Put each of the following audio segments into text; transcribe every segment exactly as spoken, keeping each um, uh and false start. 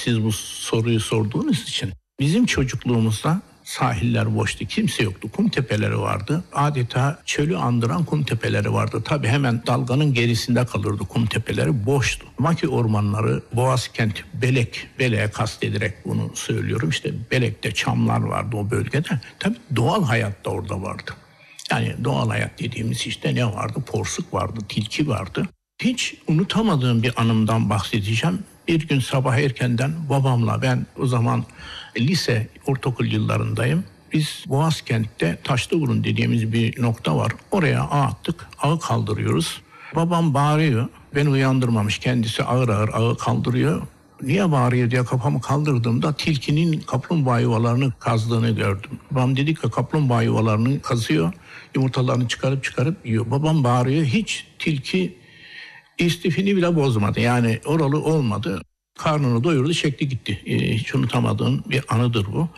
siz bu soruyu sorduğunuz için. Bizim çocukluğumuzda sahiller boştu, kimse yoktu. Kum tepeleri vardı. Adeta çölü andıran kum tepeleri vardı. Tabii hemen dalganın gerisinde kalırdı kum tepeleri, boştu. Maki ormanları, Boğazkent, Belek, Belek'e kastederek bunu söylüyorum. İşte Belek'te çamlar vardı o bölgede. Tabii doğal hayat da orada vardı. Yani doğal hayat dediğimiz işte ne vardı? Porsuk vardı, tilki vardı. Hiç unutamadığım bir anımdan bahsedeceğim. Bir gün sabah erkenden babamla, ben o zaman lise, ortaokul yıllarındayım. Biz Boğazkent'te Taşlıburun dediğimiz bir nokta var. Oraya ağ attık, ağı kaldırıyoruz. Babam bağırıyor, beni uyandırmamış, kendisi ağır ağır ağı kaldırıyor. Niye bağırıyor diye kafamı kaldırdığımda tilkinin kaplumbağa yuvalarını kazdığını gördüm. Babam dedi ki kaplumbağa yuvalarını kazıyor, yumurtalarını çıkarıp çıkarıp yiyor. Babam bağırıyor, hiç tilki istifini bile bozmadı. Yani oralı olmadı. Karnını doyurdu, çekti gitti. Ee, hiç unutamadığım bir anıdır bu.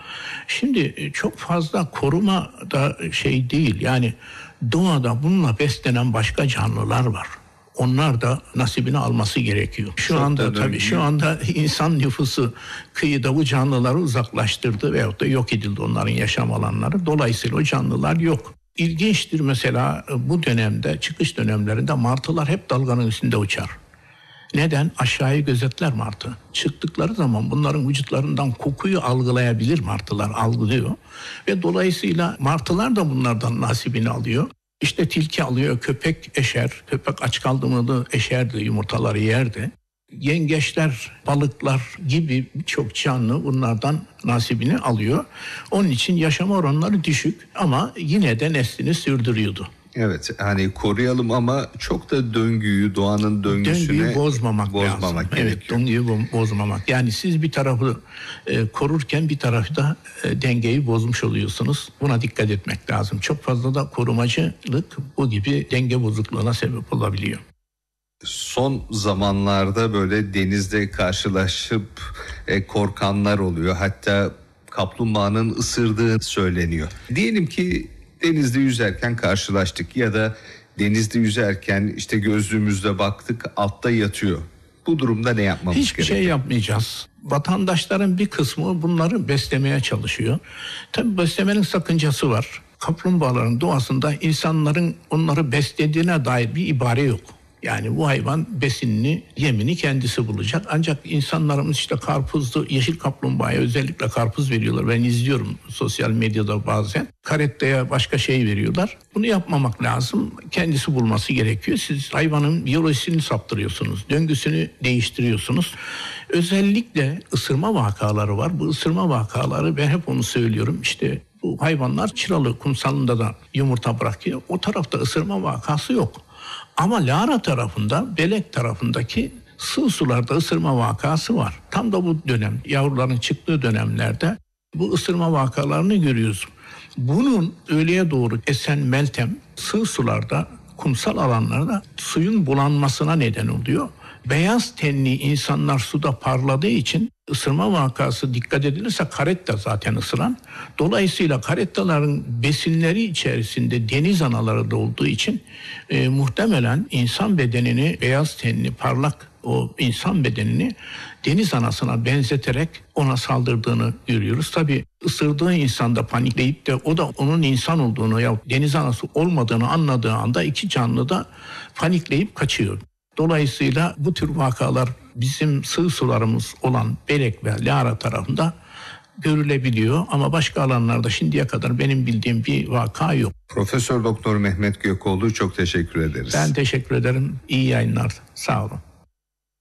Şimdi çok fazla koruma da şey değil. Yani doğada bununla beslenen başka canlılar var. Onlar da nasibini alması gerekiyor. Şu çok anda tabii şu anda insan nüfusu kıyıda bu canlıları uzaklaştırdı veyahut da yok edildi onların yaşam alanları. Dolayısıyla o canlılar yok. İlginçtir mesela bu dönemde, çıkış dönemlerinde martılar hep dalganın üstünde uçar. Neden? Aşağıyı gözetler martı. Çıktıkları zaman bunların vücutlarından kokuyu algılayabilir martılar, algılıyor. Ve dolayısıyla martılar da bunlardan nasibini alıyor. İşte tilki alıyor, köpek eşer. Köpek aç kaldığında da eşerdi, yumurtaları yerdi. Yengeçler, balıklar gibi birçok canlı bunlardan nasibini alıyor. Onun için yaşam oranları düşük ama yine de neslini sürdürüyordu. Evet, hani koruyalım ama çok da döngüyü, doğanın döngüsüne döngüyü bozmamak, bozmamak lazım. gerekiyor. Evet, döngüyü bozmamak. Yani siz bir tarafı e, korurken bir tarafı da e, dengeyi bozmuş oluyorsunuz. Buna dikkat etmek lazım. Çok fazla da korumacılık bu gibi denge bozukluğuna sebep olabiliyor. Son zamanlarda böyle denizde karşılaşıp e, korkanlar oluyor. Hatta kaplumbağanın ısırdığı söyleniyor. Diyelim ki denizde yüzerken karşılaştık ya da denizde yüzerken işte gözlüğümüzle baktık, altta yatıyor. Bu durumda ne yapmamız Hiçbir gerekiyor? şey yapmayacağız. Vatandaşların bir kısmı bunları beslemeye çalışıyor. Tabii beslemenin sakıncası var. Kaplumbağaların doğasında insanların onları beslediğine dair bir ibare yok. Yani bu hayvan besinini, yemini kendisi bulacak. Ancak insanlarımız işte karpuzlu, yeşil kaplumbağaya özellikle karpuz veriyorlar. Ben izliyorum sosyal medyada bazen. Karetteye başka şey veriyorlar. Bunu yapmamak lazım. Kendisi bulması gerekiyor. Siz hayvanın biyolojisini saptırıyorsunuz. Döngüsünü değiştiriyorsunuz. Özellikle ısırma vakaları var. Bu ısırma vakaları, ben hep onu söylüyorum. İşte bu hayvanlar Çıralı kumsalında da yumurta bırakıyor. O tarafta ısırma vakası yok. Ama Lara tarafında, Belek tarafındaki sığ sularda ısırma vakası var. Tam da bu dönem, yavruların çıktığı dönemlerde bu ısırma vakalarını görüyoruz. Bunun öğleye doğru esen Meltem sığ sularda, kumsal alanlarda suyun bulanmasına neden oluyor. Beyaz tenli insanlar suda parladığı için ısırma vakası dikkat edilirse karetta zaten ısıran. Dolayısıyla karettaların besinleri içerisinde deniz anaları da olduğu için e, muhtemelen insan bedenini, beyaz tenli parlak o insan bedenini deniz anasına benzeterek ona saldırdığını görüyoruz. Tabii ısırdığı insan da panikleyip de o da onun insan olduğunu ya deniz anası olmadığını anladığı anda iki canlı da panikleyip kaçıyor. Dolayısıyla bu tür vakalar bizim sığ sularımız olan Belek ve Lara tarafında görülebiliyor ama başka alanlarda şimdiye kadar benim bildiğim bir vaka yok. Profesör Doktor Mehmet Gökoğlu, çok teşekkür ederiz. Ben teşekkür ederim. İyi yayınlar. Sağ olun.